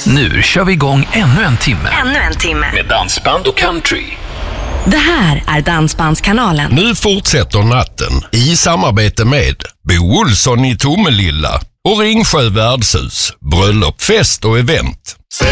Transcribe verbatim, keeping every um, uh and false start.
Nu kör vi igång ännu en timme. Ännu en timme. Med dansband och country. Det här är Dansbandskanalen. Nu fortsätter natten i samarbete med Bo Olsson i Tomelilla och Ringsjö värdshus, bröllop, fest och event.